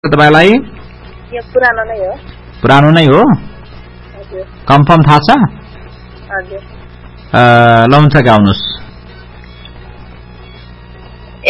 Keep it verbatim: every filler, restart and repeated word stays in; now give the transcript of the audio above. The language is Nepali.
तपाईलाई यो पुरानो नै हो पुरानो नै हो हजुर कन्फर्म थाहा छ हजुर अ ल हुन्छ गाउनुस्